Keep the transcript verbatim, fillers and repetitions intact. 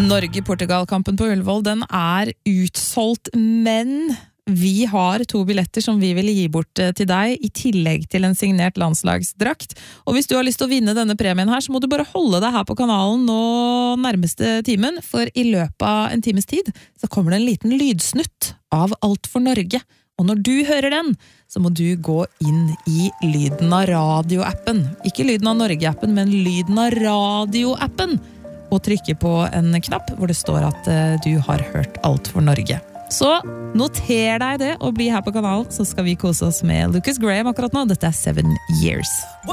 Norge-Portugal-kampen på Ullevål, den er utsolgt, men vi har to billetter som vi vil gi bort til deg, i tillegg til en signert landslagsdrakt. Og hvis du har lyst til å vinne denne premien her, så må du bare holde deg her på kanalen nå nærmeste timen, for i løpet av en times tid så kommer det en liten lydsnutt av Alt for Norge. Og når du hører den, så må du gå inn i Lyden av Radio-appen. Ikke Lyden av Norge-appen, men Lyden av Radio-appen. Og trykke på en knapp hvor det står at du har hørt Alt for Norge. Så noter deg det og bli her på kanalen, så skal vi kose oss med Lucas Graham akkurat nå. Dette er Seven Years.